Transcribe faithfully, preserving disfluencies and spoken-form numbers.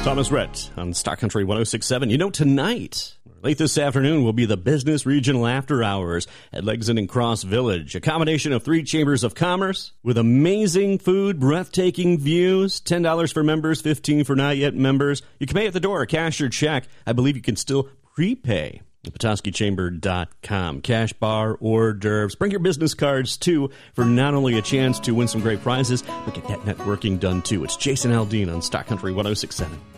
Thomas Rhett on Stock Country one oh six point seven. You know, tonight, late this afternoon, will be the Business Regional After Hours at Legson and Cross Village. A combination of three chambers of commerce with amazing food, breathtaking views, ten dollars for members, fifteen dollars for not yet members. You can pay at the door, cash or check. I believe you can still prepay. Petoskey Chamber dot com. Cash bar, hors d'oeuvres. Bring your business cards, too, for not only a chance to win some great prizes, but get that networking done, too. It's Jason Aldean on Stock Country one oh six point seven.